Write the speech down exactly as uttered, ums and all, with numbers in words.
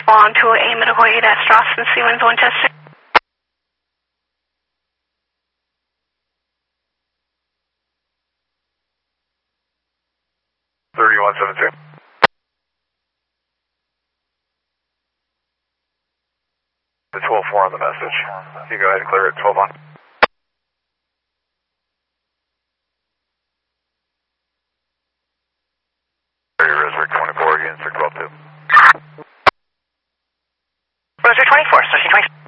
respond to a medical aid at Strauss and Stevens, Winchester. thirty-one seventeen. The twelve four on the message. You go ahead and clear it, twelve one. Rosary twenty-four again, six twelve two. Rosary twenty-four, Station twenty-four.